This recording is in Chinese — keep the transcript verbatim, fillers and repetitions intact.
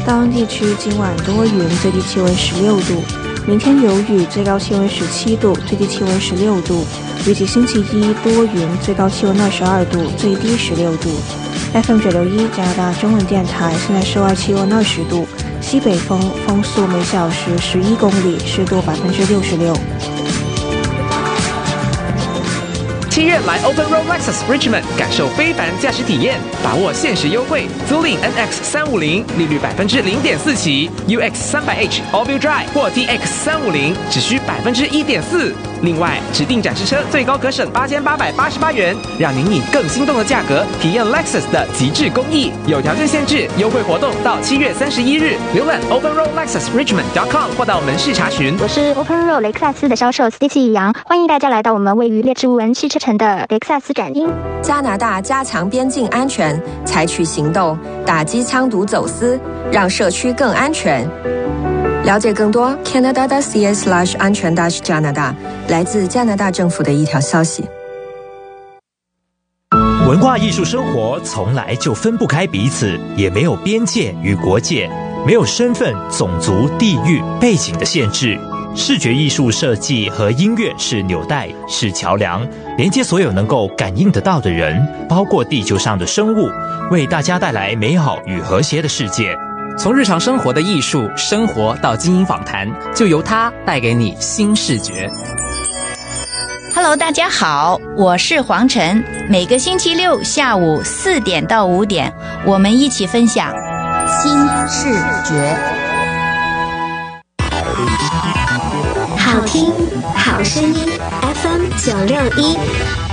大安地区今晚多云，最低气温十六度。明天有雨，最高气温十七度，最低气温十六度。预计星期一多云，最高气温二十二度，最低十六度。F M 九六一加拿大中文电台，现在室外气温二十度，西北风，风速每小时十一公里，湿度百分之六十六。 七月来 Open Road Lexus Richmond 感受非凡驾驶体验，把握限时优惠，租赁 N X 三五零，利率百分之零点四起 ，U X 三百 H All-Wheel Drive 或 T X 三五零，只需百分之一点四。另外，指定展示车最高可省八千八百八十八元，让您以更心动的价格体验 Lexus 的极致工艺。有条件限制，优惠活动到七月三十一日。浏览 Open Road Lexus Richmond dot com 或到门市查询。 我是 Open Road 雷克萨斯的销售 Stacy 杨，欢迎大家来到我们位于列治文汽车城的雷克萨斯展厅。 加拿大加强边境安全，采取行动打击枪毒走私，让社区更安全。了解更多 Canada.ca slash 安全 dash 加拿大，来自加拿大政府的一条消息。 文化艺术生活从来就分不开彼此，也没有边界与国界，没有身份、种族、地域、背景的限制。视觉艺术设计和音乐是纽带，是桥梁，连接所有能够感应得到的人，包括地球上的生物，为大家带来美好与和谐的世界。 从日常生活的艺术生活到精英访谈，就由它带给你新视觉。 Hello， 大家好，我是黄晨。每个星期六下午四点到五点，我们一起分享新视觉。 好听，好声音 ，F M 九六一。